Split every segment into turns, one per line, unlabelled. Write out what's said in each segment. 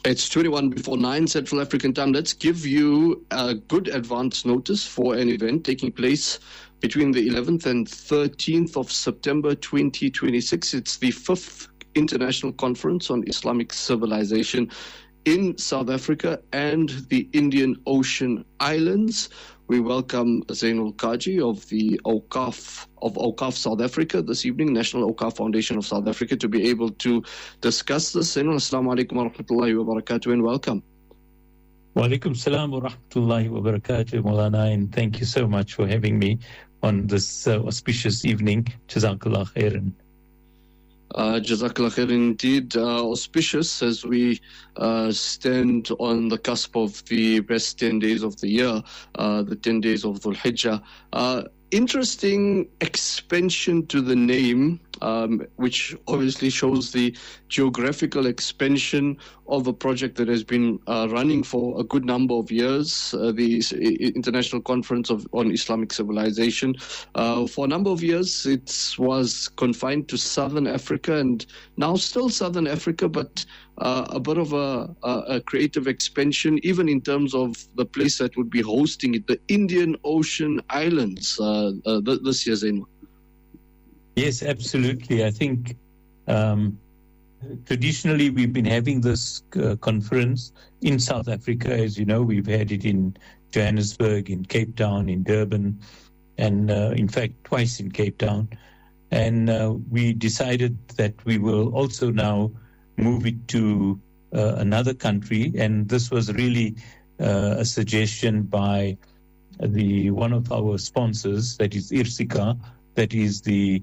It's 21 before 9 Central African time. Let's give you a good advance notice for an event taking place between the 11th and 13th of September 2026. It's the 5th International Conference on Islamic Civilization in South Africa and the Indian Ocean Islands. We welcome Zainul Kaji of the Awqaf South Africa this evening, National Awqaf Foundation of South Africa, to be able to discuss this. Zainul, assalamu alaikum wa rahmatullahi wa barakatuh, and welcome.
Wa alaikum salam wa rahmatullahi wa barakatuh, Maulana, and thank you so much for having me on this auspicious evening. Jazakallah khairan.
Jazakallah khair indeed. Auspicious as we stand on the cusp of the best 10 days of the year, the 10 days of Dhul Hijjah. Interesting expansion to the name, which obviously shows the geographical expansion of a project that has been running for a good number of years, the International Conference on Islamic Civilization. For a number of years, it was confined to Southern Africa, and now still Southern Africa, but a bit of a creative expansion, even in terms of the place that would be hosting it, the Indian Ocean Islands, this year, Zainul.
Yes, absolutely. I think traditionally we've been having this conference in South Africa. As you know, we've had it in Johannesburg, in Cape Town, in Durban, and in fact twice in Cape Town. And we decided that we will also now move it to another country. And this was really a suggestion by one of our sponsors, that is IRSICA, that is the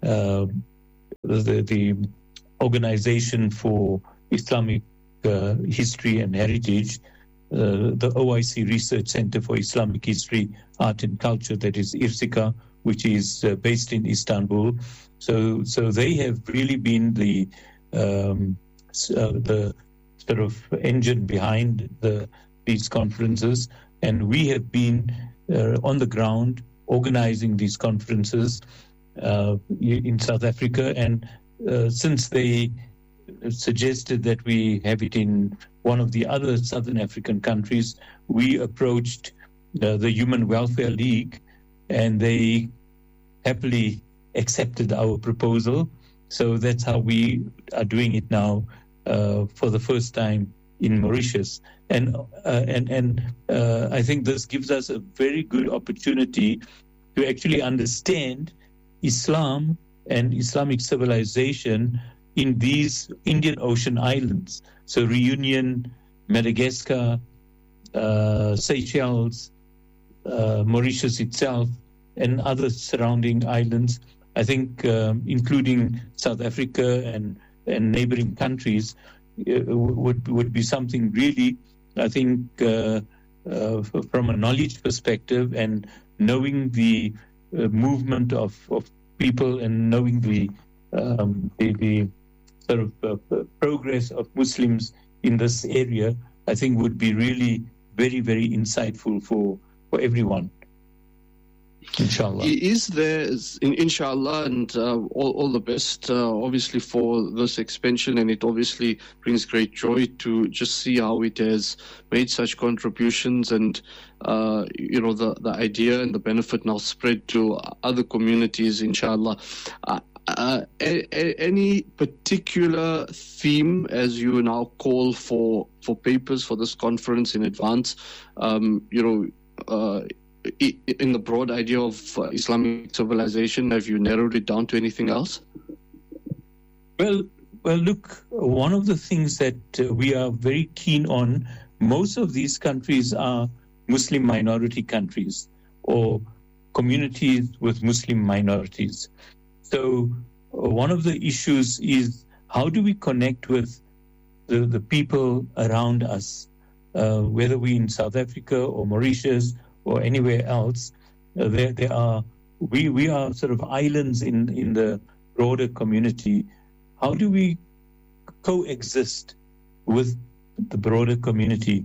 Organization for Islamic History and Heritage, the OIC Research Center for Islamic History, Art and Culture, that is IRSICA, which is based in Istanbul. So they have really been the sort of engine behind these conferences, and we have been on the ground organizing these conferences in South Africa. And since they suggested that we have it in one of the other Southern African countries, we approached the Human Welfare League, and they happily accepted our proposal. So that's how we are doing it now for the first time in Mauritius. And I think this gives us a very good opportunity to actually understand Islam and Islamic civilization in these Indian Ocean Islands. So Reunion, Madagascar, Seychelles, Mauritius itself, and other surrounding islands. I think including South Africa and neighboring countries would be something really, I think, from a knowledge perspective, and knowing the movement of people, and knowing the sort of progress of Muslims in this area, I think would be really very, very insightful for everyone. Inshallah.
Is there, inshallah, and all the best, obviously, for this expansion, and it obviously brings great joy to just see how it has made such contributions, and the idea and the benefit now spread to other communities, inshallah. Any particular theme as you now call for papers for this conference in advance? In the broad idea of Islamic civilization, have you narrowed it down to anything else?
Well, look, one of the things that we are very keen on, most of these countries are Muslim minority countries or communities with Muslim minorities. So one of the issues is, how do we connect with the people around us, whether we're in South Africa or Mauritius or anywhere else? We are sort of islands in the broader community. How do we coexist with the broader community?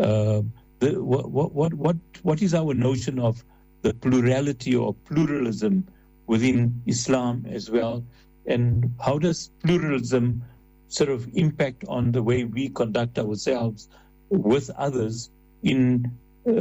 What is our notion of the plurality or pluralism within Islam as well? And how does pluralism sort of impact on the way we conduct ourselves with others in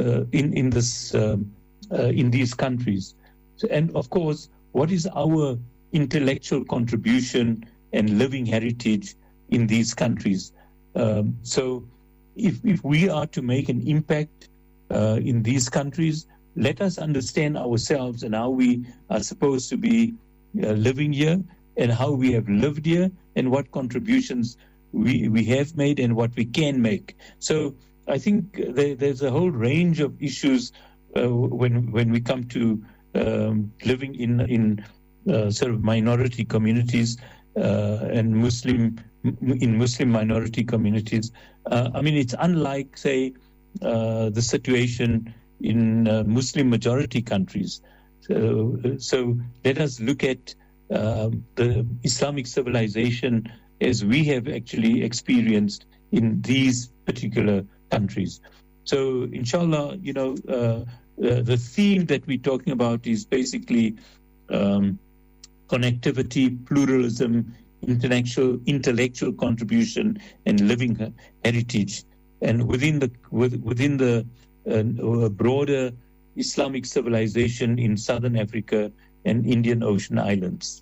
these countries. So, and of course, what is our intellectual contribution and living heritage in these countries? So if we are to make an impact in these countries, let us understand ourselves and how we are supposed to be living here, and how we have lived here, and what contributions we have made and what we can make. So I think there's a whole range of issues when we come to living in sort of minority communities and Muslim minority communities. I mean, it's unlike, say, the situation in Muslim majority countries. So let us look at the Islamic civilization as we have actually experienced in these particular countries. So, inshallah, the theme that we're talking about is basically connectivity, pluralism, intellectual contribution, and living heritage, and within the broader Islamic civilization in Southern Africa and Indian Ocean Islands.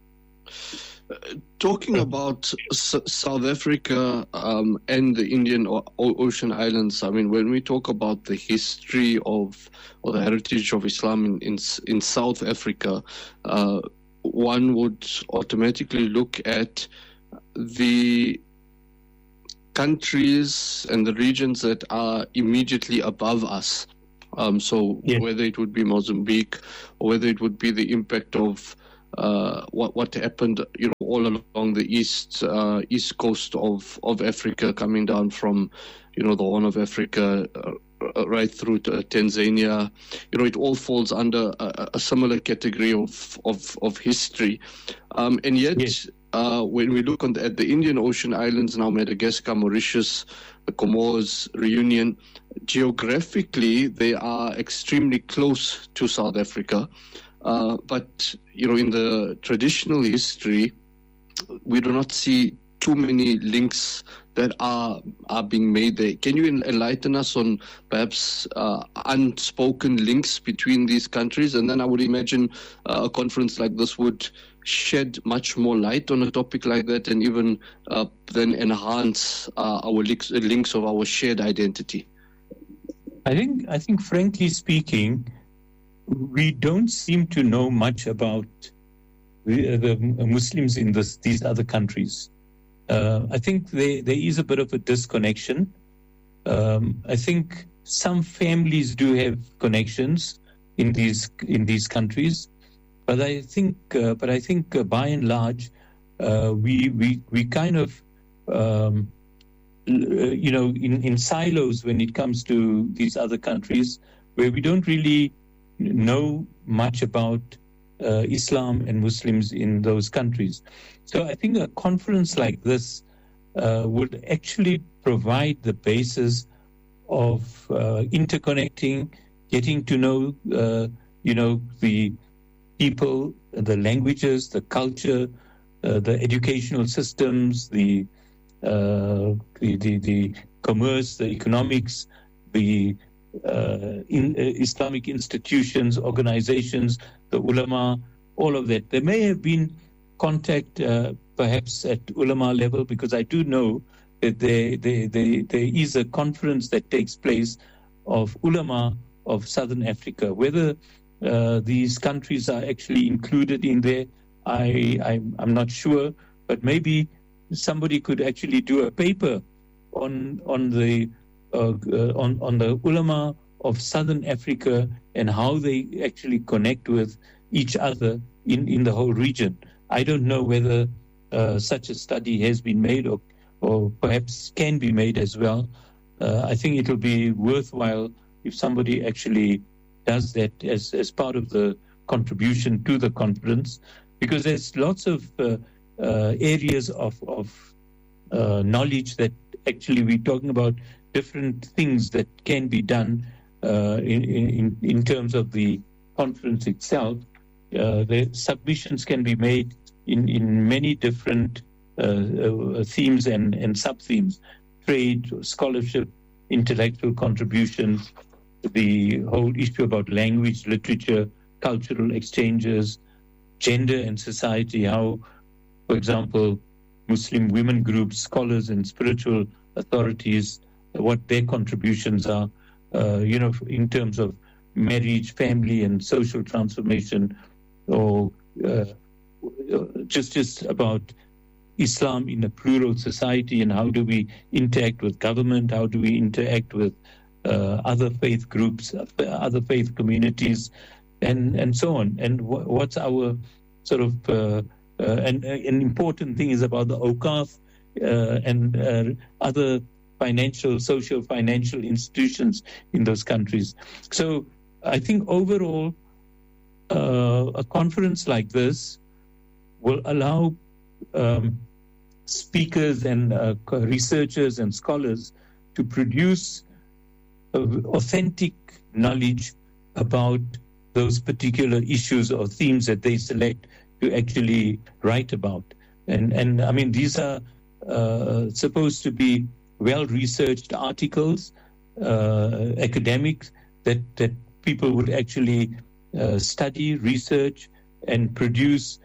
Talking about South Africa and the Indian Ocean Islands, I mean, when we talk about the history or the heritage of Islam in South Africa, one would automatically look at the countries and the regions that are immediately above us. So yes, whether it would be Mozambique or whether it would be the impact of what happened, all along the east coast of Africa, coming down from, the Horn of Africa right through to Tanzania. It all falls under a similar category of history, and yet yes, when we look at the Indian Ocean Islands now, Madagascar, Mauritius, the Comores, Reunion, geographically they are extremely close to South Africa. But, in the traditional history, we do not see too many links that are being made there. Can you enlighten us on perhaps unspoken links between these countries? And then I would imagine a conference like this would shed much more light on a topic like that, and even then enhance our links of our shared identity.
I think, frankly speaking, we don't seem to know much about the Muslims in these other countries. I think there is a bit of a disconnection. I think some families do have connections in these countries, but I think by and large we kind of in silos when it comes to these other countries, where we don't really know much about Islam and Muslims in those countries. So I think a conference like this would actually provide the basis of interconnecting, getting to know, the people, the languages, the culture, the educational systems, the commerce, the economics, the Islamic institutions, organizations, the ulama, all of that. There may have been contact perhaps at ulama level, because I do know that there is a conference that takes place of ulama of Southern Africa. Whether these countries are actually included in there, I'm not sure, but maybe somebody could actually do a paper on the ulama of Southern Africa and how they actually connect with each other in the whole region. I don't know whether such a study has been made or perhaps can be made as well. I think it will be worthwhile if somebody actually does that as part of the contribution to the conference, because there's lots of areas of knowledge that actually we're talking about different things that can be done in terms of the conference itself. The submissions can be made in many different themes and sub-themes: trade, scholarship, intellectual contributions, the whole issue about language, literature, cultural exchanges, gender and society, how, for example, Muslim women groups, scholars and spiritual authorities, what their contributions are, in terms of marriage, family and social transformation, or just about Islam in a plural society, and how do we interact with government, how do we interact with other faith groups, other faith communities, and so on. And what's our sort of and an important thing is about the awqaf and other social financial institutions in those countries. So I think overall, a conference like this will allow speakers and researchers and scholars to produce authentic knowledge about those particular issues or themes that they select to actually write about. And I mean, these are supposed to be well-researched articles, academics, that people would actually study, research, and produce,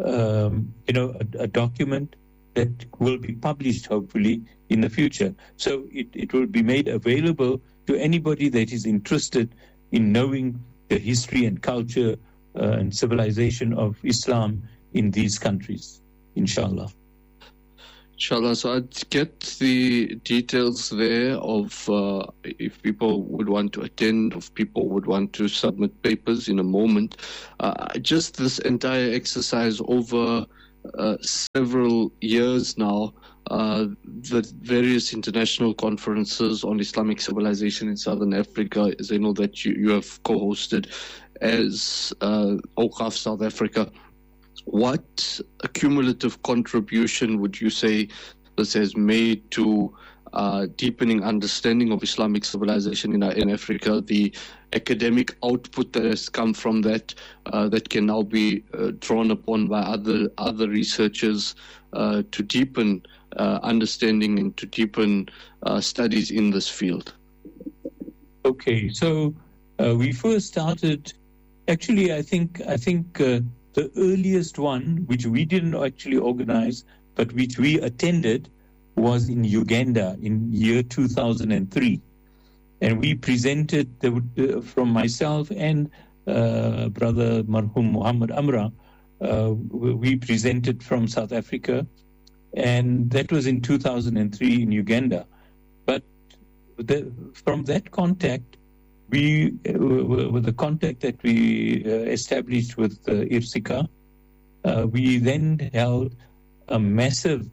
a document that will be published, hopefully, in the future. So it will be made available to anybody that is interested in knowing the history and culture and civilization of Islam in these countries, inshallah.
Inshallah. So I'd get the details there of if people would want to attend, if people would want to submit papers in a moment. Just this entire exercise over several years now, the various international conferences on Islamic civilization in Southern Africa, as I know that you have co-hosted as Awqaf South Africa. What cumulative contribution would you say this has made to deepening understanding of Islamic civilization in Africa, the academic output that has come from that, that can now be drawn upon by other researchers to deepen understanding and to deepen studies in this field?
Okay, so we first started, actually I think the earliest one, which we didn't actually organize, but which we attended, was in Uganda in year 2003. And we presented, from myself and Brother Marhum Muhammad Amra, we presented from South Africa, and that was in 2003 in Uganda. But from that contact, with the contact that we established with IRSICA, we then held a massive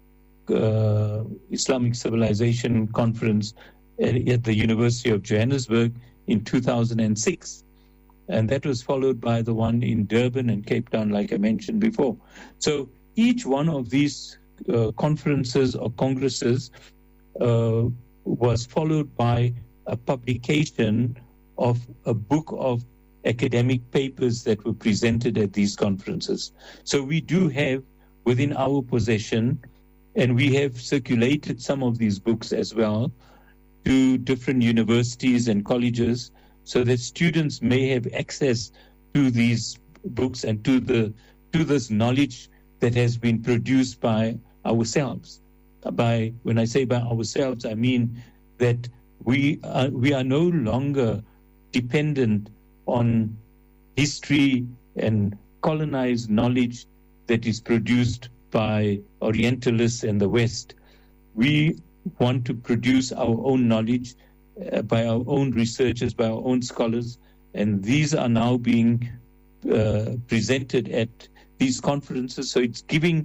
Islamic civilization conference at the University of Johannesburg in 2006. And that was followed by the one in Durban and Cape Town, like I mentioned before. So each one of these conferences or congresses was followed by a publication of a book of academic papers that were presented at these conferences. So we do have within our possession, and we have circulated some of these books as well to different universities and colleges, so that students may have access to these books and to this knowledge that has been produced by ourselves. When I say by ourselves, I mean that we are no longer dependent on history and colonized knowledge that is produced by Orientalists and the West. We want to produce our own knowledge by our own researchers, by our own scholars, and these are now being presented at these conferences. So it's giving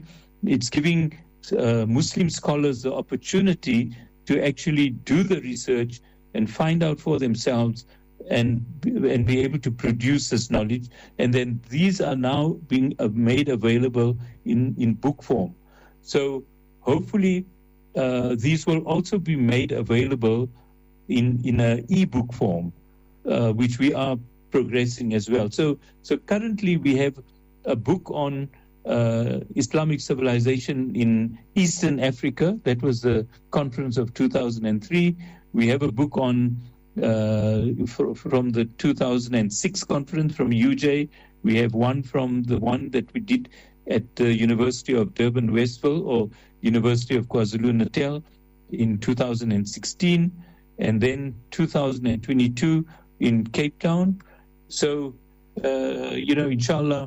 Muslim scholars the opportunity to actually do the research and find out for themselves and be able to produce this knowledge. And then these are now being made available in book form. So hopefully these will also be made available in an e-book form, which we are progressing as well. So currently we have a book on Islamic civilization in Eastern Africa. That was the conference of 2003. We have a book on from the 2006 conference from UJ. We have one from the one that we did at the University of Durban Westville or University of KwaZulu-Natal in 2016, and then 2022 in Cape Town. So, inshallah,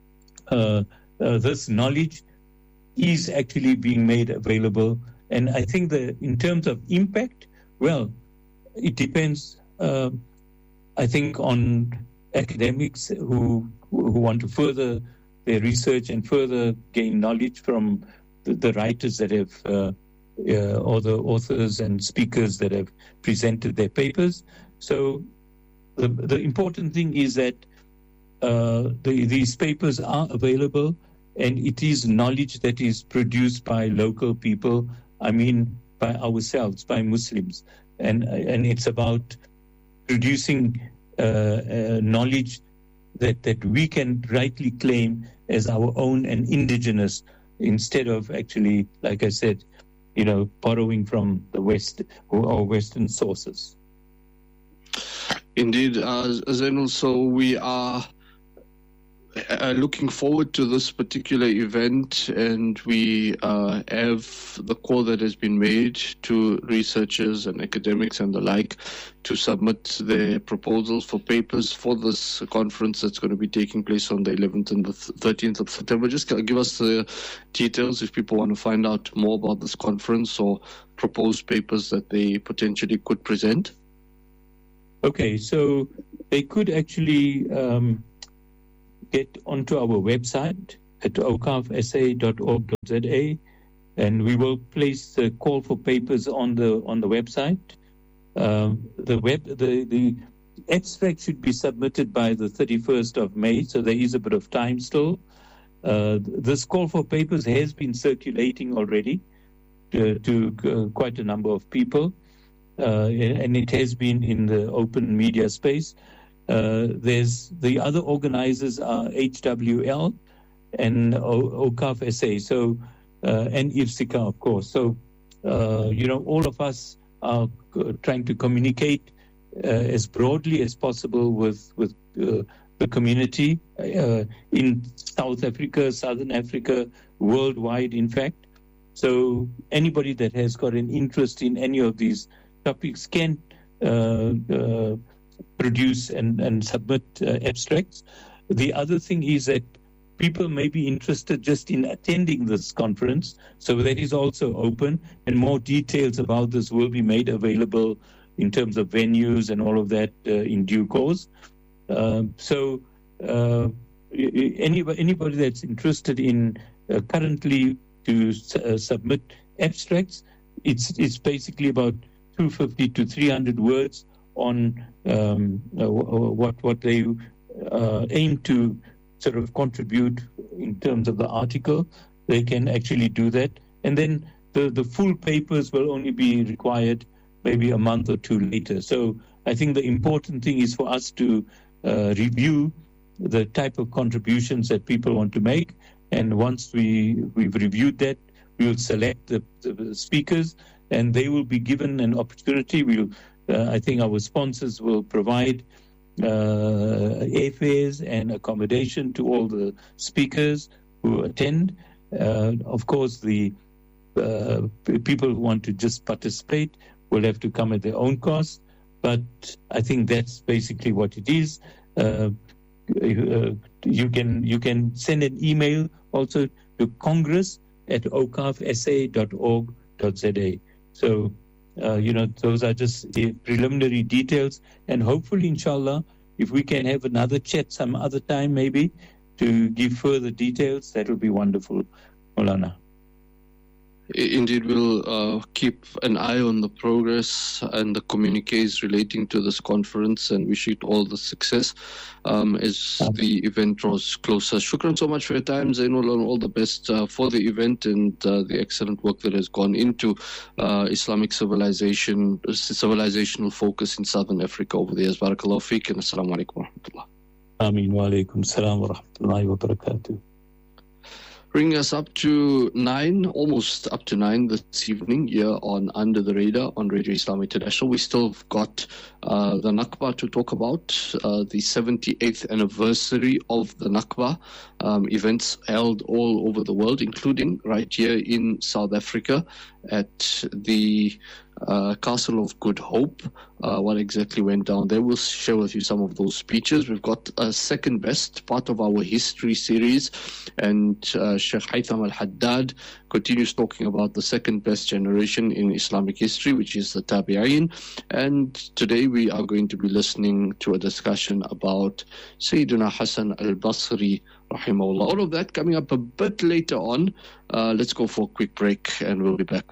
this knowledge is actually being made available. And I think that in terms of impact, well, it depends, I think, on academics who want to further their research and further gain knowledge from the writers that have, or the authors and speakers that have presented their papers. So the important thing is that these papers are available, and it is knowledge that is produced by local people, I mean by ourselves, by Muslims. And it's about producing knowledge that we can rightly claim as our own and indigenous, instead of actually, like I said, borrowing from the West or Western sources.
Indeed, Zainul, so we are looking forward to this particular event, and we have the call that has been made to researchers and academics and the like to submit their proposals for papers for this conference that's going to be taking place on the 11th and the 13th of September. Just give us the details if people want to find out more about this conference or propose papers that they potentially could present.
Okay, so they could actually get onto our website at okafsa.org.za, and we will place the call for papers on the website. The abstract should be submitted by the 31st of May, so there is a bit of time still. This call for papers has been circulating already to quite a number of people, and it has been in the open media space. There's the other organizers are HWL and OCAF SA, so and IFSICA, of course. So all of us are trying to communicate as broadly as possible with the community in South Africa, Southern Africa, worldwide, in fact. So anybody that has got an interest in any of these topics can produce and submit abstracts. The other thing is that people may be interested just in attending this conference, so that is also open, and more details about this will be made available in terms of venues and all of that in due course. So anybody that's interested in currently to submit abstracts, it's basically about 250 to 300 words on what they aim to sort of contribute in terms of the article. They can actually do that. And then the full papers will only be required maybe a month or two later. So I think the important thing is for us to review the type of contributions that people want to make. And once we've reviewed that, we will select the speakers, and they will be given an opportunity. I think our sponsors will provide airfares and accommodation to all the speakers who attend. Of course, the people who want to just participate will have to come at their own cost, but I think that's basically what it is. You can send an email also to congress@okafsa.org.za. So those are just the preliminary details, and hopefully, inshallah, if we can have another chat some other time maybe to give further details, that would be wonderful, Maulana.
Indeed, we'll keep an eye on the progress and the communiques relating to this conference, and wish it all the success as the event draws closer. Shukran so much for your time, Zainul, and all the best for the event and the excellent work that has gone into Islamic civilizational focus in Southern Africa over the years. Barakallahu feek, and assalamu alaikum wa rahmatullah.
Ameen wa alaikum salam wa rahmatullahi wa barakatuh.
Bringing us up to 9, almost up to 9 this evening here on Under the Radar on Radio Islam International. We still got the Nakba to talk about, the 78th anniversary of the Nakba, events held all over the world, including right here in South Africa at the Castle of Good Hope. What exactly went down there? We'll share with you some of those speeches. We've got a second best part of our history series, and Sheikh Haytham Al-Haddad continues talking about the second best generation in Islamic history, which is the Tabi'een. And today we are going to be listening to a discussion about Sayyidina Hassan al-Basri, rahimahullah. All of that coming up a bit later on. Let's go for a quick break and we'll be back.